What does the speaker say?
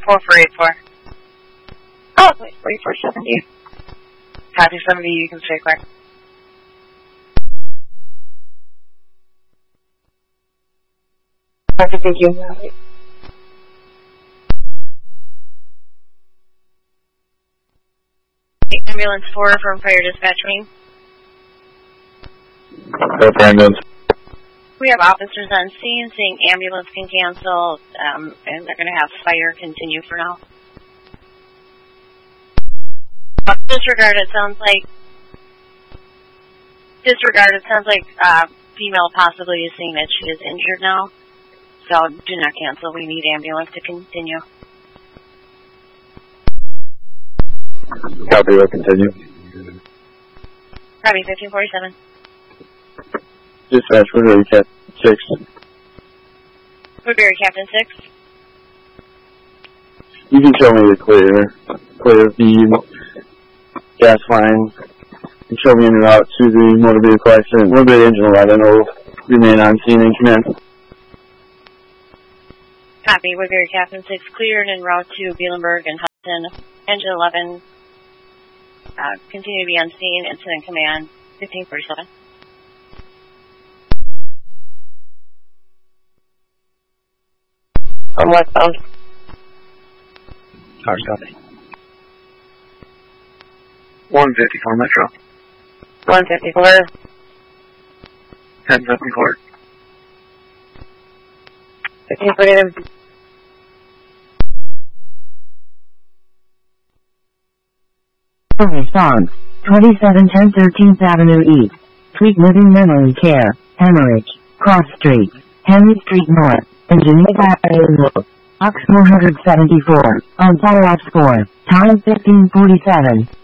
4484. Oh, wait, 4470. Copy 70, you can stay clear. Okay, thank you. Ambulance 4 from Fire Dispatch Wing. Ambulance. We have officers on scene saying ambulance can cancel, and they're going to have fire continue for now. Disregard, it sounds like female possibly is saying that she is injured now. So do not cancel. We need ambulance to continue. Copy, we'll continue. Copy 1547. Dispatch, Woodbury Captain 6. Woodbury Captain 6. You can show me the clear feed, gas line, and show me en route to the motor vehicle accident. Woodbury Engine 11 will remain on scene and command. Copy, Woodbury Captain 6 cleared en route to Bielenberg and Hudson. Engine 11, continue to be on scene, incident command 1547. On westbound. Cars copy. 154 Metro. 154. 10-7 court. 1547. Response, 2710 13th Avenue East, Sweet Living Memory Care, Hemorrhage, Cross Street, Henry Street North, and Geneva Avenue, Ox 474, on follow-up score, time 1547.